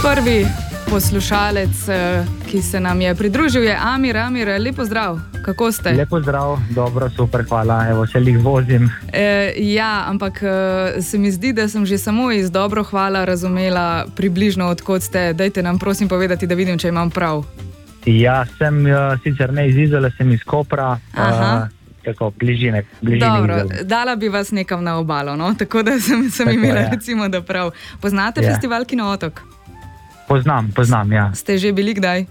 Prvi poslušalec, ki se nam je pridružil, je Amir. Amir, lepo zdrav, kako ste? Lepo zdrav, dobro, super, hvala, evo se jih vozim. Ja, ampak se mi zdi, da sem že samo iz dobro hvala razumela približno odkot ste. Dajte nam prosim povedati, da vidim, če imam prav. Ja, sem sicer ne iz Izole, sem iz Kopra. Tako, bližine Dobro, Izole. dala bi vas nekam na obalo, no? Tako da sem imela recimo, da prav. Poznate festival Kino Otok? Poznam, ja. Ste že bili kdaj?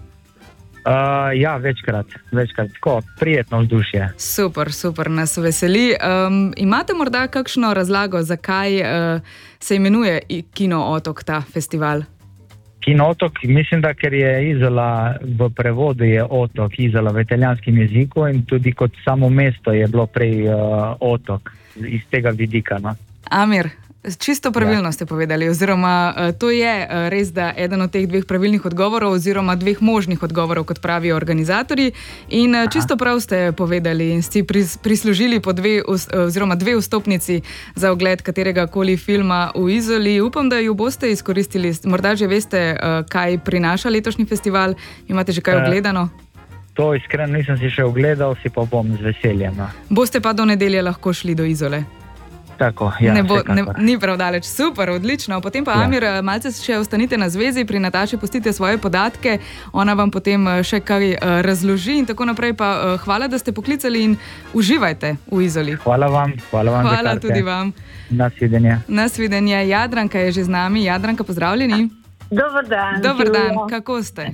Ja, večkrat, tako, prijetno vzdušje. Super, nas veseli. Imate morda kakšno razlago, zakaj se imenuje Kino Otok ta festival? Kino Otok, mislim, da ker je Izola v prevodu je otok, Izola v italijanskem jeziku in tudi kot samo mesto je bilo prej otok iz tega vidika. No? Amir, čisto pravilno ste povedali, oziroma to je res, da eden od teh dveh pravilnih odgovorov oziroma dveh možnih odgovorov, kot pravijo organizatorji. In čisto prav ste povedali in ste prislužili po dve vstopnici za ogled katerega koli filma v Izoli. Upam, da ju boste izkoristili. Morda že veste, kaj prinaša letošnji festival. Imate že kaj ogledano? To iskreno nisem si še ogledal, si pa bom z veseljem. No. Boste pa do nedelje lahko šli do Izole? Tako, ja, ni prav daleč, super, odlično. Potem pa, Amir, malce še ostanite na zvezi, pri Nataši pustite svoje podatke, ona vam potem še kaj razloži in tako naprej. Pa hvala, da ste poklicali in uživajte v Izoli. Hvala vam. Hvala tudi vam. Nasvidenje. Jadranka je že z nami. Jadranka, pozdravljeni. Dober dan. Dober dan, kako ste?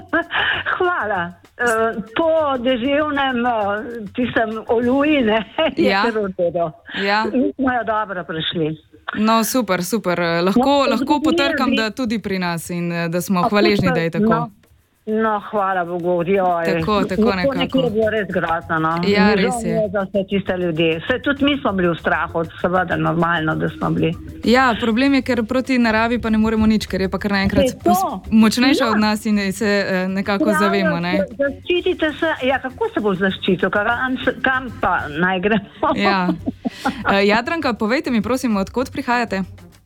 Hvala. Po deževnem, tistem oluji, je zelo dobro. Mi smo jo dobro prišli. No, super. Lahko potrkam, da tudi pri nas in da smo hvaležni, da je tako. No, hvala Bogu, Tako nekako. Nekaj je bilo res grozno, no. Ja, res je. Za vse tiste ljudi. Tudi mi smo bili v strahu, seveda normalno, da smo bili. Ja, problem je, ker proti naravi pa ne moremo nič, ker je pa kar naenkrat močnejša od nas in se nekako zavemo, ne? Zaščitite se, kako se bo zaščitil, kam pa naj gremo? Ja. Jadranka, povejte mi prosim, odkot prihajate?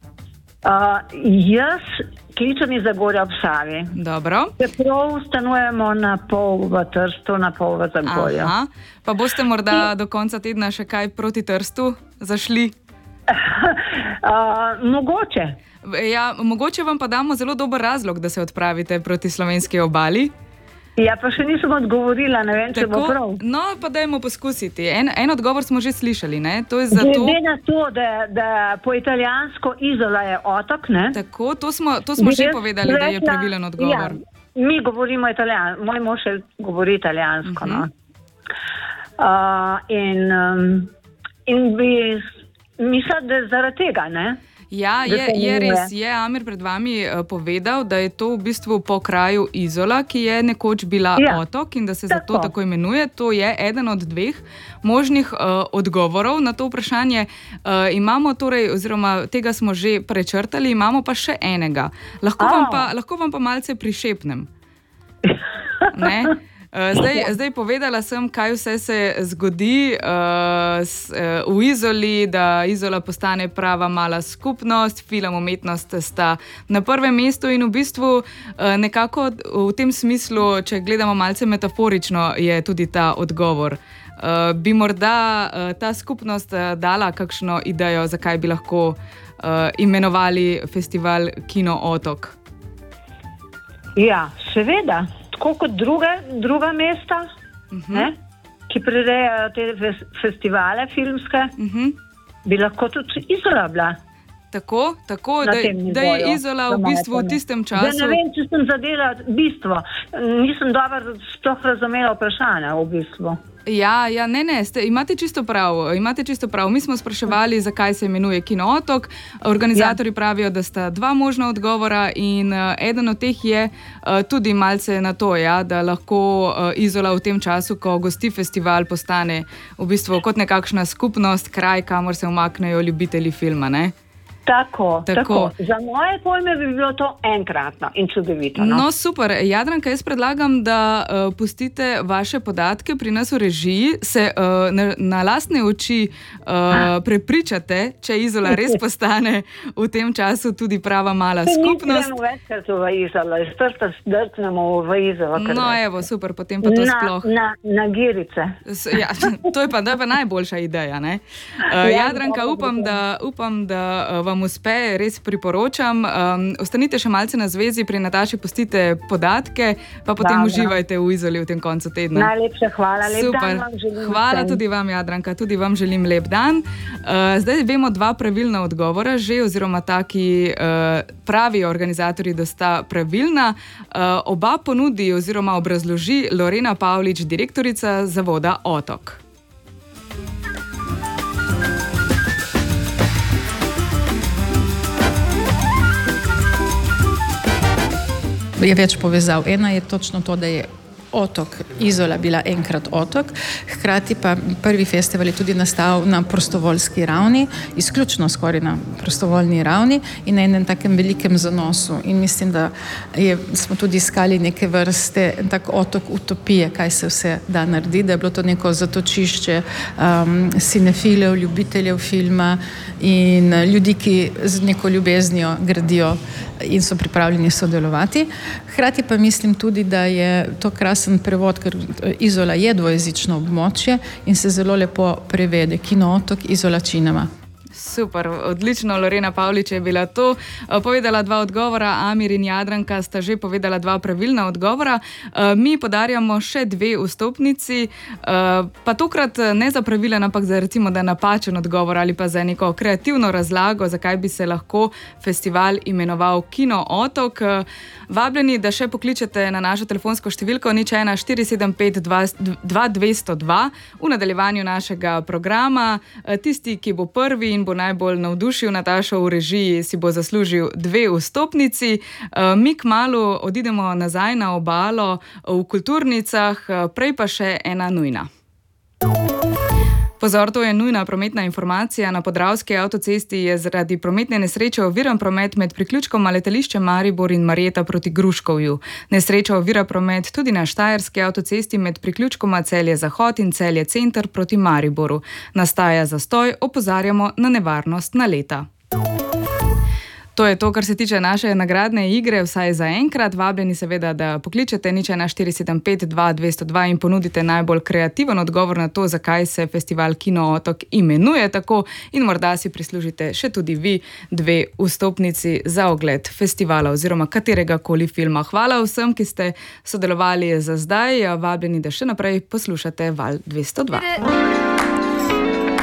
Jaz kličem iz Zagorja ob Savi. Dobro. Čeprav stanujemo na pol v Trstu, na pol v Zagorju. Pa boste morda do konca tedna še kaj proti Trstu zašli? Mogoče. Ja, mogoče vam pa damo zelo dober razlog, da se odpravite proti slovenski obali. Ja, pa še nisem odgovorila, ne vem, če bo prav. No, pa dajmo poskusiti. En odgovor smo že slišali, ne? To je zato... Glede na to, da po italijansko Izola je otok, ne? Tako, to smo že povedali, da je pravilen odgovor. Ja, mi govorimo italijansko, moj mož govori italijansko, no. In bi mislila, da zaradi tega, ne? Ja, je res. Je Amir pred vami povedal, da je to v bistvu po kraju Izola, ki je nekoč bila otok in da se zato tako imenuje. To je eden od dveh možnih odgovorov na to vprašanje. Imamo torej, oziroma tega smo že prečrtali, imamo pa še enega. Lahko vam pa malce prišepnem. Ne? Zdaj povedala sem, kaj vse se zgodi v Izoli, da Izola postane prava mala skupnost, film, umetnost sta na prvem mestu in v bistvu nekako v tem smislu, če gledamo malce metaforično, je tudi ta odgovor. Bi morda ta skupnost dala kakšno idejo, zakaj bi lahko imenovali festival Kino Otok? Ja, seveda. Tako kot druga mesta, ki prirejajo te festivale filmske, bi lahko tudi Izola bila. Tako, da je Izola v bistvu v tistem času... Ne vem, če sem zadela bistvo. Nisem dobro sploh razumela vprašanja v bistvu. Ja, ne, imate čisto prav. Mi smo spraševali, zakaj se imenuje Kino Otok. Organizatorji pravijo, da sta dva možna odgovora in eden od teh je tudi malce na to, da lahko Izola v tem času, ko gosti festival, postane v bistvu kot nekakšna skupnost, kraj, kamor se umaknejo ljubitelji filma, ne? Tako. Za moje pojme bi bilo to enkratno in čudovito. No, super. Jadranka, jaz predlagam, da pustite vaše podatke pri nas v režiji, se na lastne oči prepričate, če Izola res postane v tem času tudi prava mala skupnost. Mi gremo večkrat v Izolo, iz Trsta zdrknemo v Izolo. No, evo, super, potem pa to sploh. Na Girice. Ja, to je pa najboljša ideja, ne? Jadranka, upam, da vam uspe, res priporočam. Ostanite še malce na zvezi, pri Nataši pustite podatke, pa potem uživajte v Izoli v tem koncu tedna. Najlepša hvala, lep dan vam želim. Hvala tudi vam, Jadranka, tudi vam želim lep dan. Zdaj vemo 2 pravilna odgovora že, oziroma taki pravijo organizatorji, da sta pravilna. Oba ponudi oziroma obrazloži Lorena Pavlič, direktorica zavoda Otok. Je več povezav. Ena je točno to, da je Otok Izola bila enkrat otok, hkrati pa prvi festival je tudi nastal na prostovoljski ravni, izključno skoraj na prostovoljni ravni in na enem takem velikem zanosu. In mislim, da smo tudi iskali neke vrste tak otok utopije, kaj se vse da narediti, da je bilo to neko zatočišče cinefilev, ljubiteljev filma in ljudi, ki z neko ljubeznijo gradijo in so pripravljeni sodelovati. Hkrati pa mislim tudi, da je to krasen prevod, ker Izola je dvojezično območje in se zelo lepo prevede. Kino Otok, Izola Cinema. Super, odlično, Lorena Pavlič je bila to. Povedala 2 odgovora, Amir in Jadranka sta že povedala 2 pravilna odgovora. Mi podarjamo še 2 vstopnici, pa tokrat ne za pravilen, ampak za recimo, da napačen odgovor ali pa za neko kreativno razlago, zakaj bi se lahko festival imenoval Kino Otok. Vabljeni, da še pokličete na našo telefonsko številko 01 475 2202 v nadaljevanju našega programa. Tisti, ki bo prvi in bo najbolj navdušil Natašo v režiji, si bo zaslužil 2 vstopnici. Mi kmalu odidemo nazaj na obalo v kulturnicah, prej pa še ena nujna. Pozor, to je nujna prometna informacija. Na Podravski avtocesti je zaradi prometne nesreče oviran promet med priključkoma letališče Maribor in Marjeta proti Gruškovju. Nesreča ovira promet tudi na Štajerski avtocesti med priključkoma Celje Zahod in Celje Center proti Mariboru. Nastaja zastoj, opozarjamo na nevarnost naleta. To je to, kar se tiče naše nagradne igre, vsaj za enkrat. Vabljeni seveda, da pokličete 01 475 2202 in ponudite najbolj kreativen odgovor na to, zakaj se festival Kino Otok imenuje tako in morda si prislužite še tudi vi 2 vstopnici za ogled festivala oziroma katerega koli filma. Hvala vsem, ki ste sodelovali za zdaj. Vabljeni, da še naprej poslušate Val 202.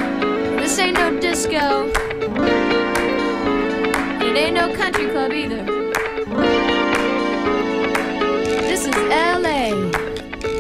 This ain't no disco. It ain't no country club either.